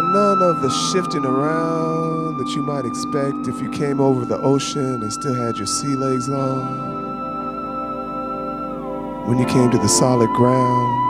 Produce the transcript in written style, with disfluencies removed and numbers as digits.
none of the shifting around that you might expect if you came over the ocean and still had your sea legs on. When you came to the solid ground,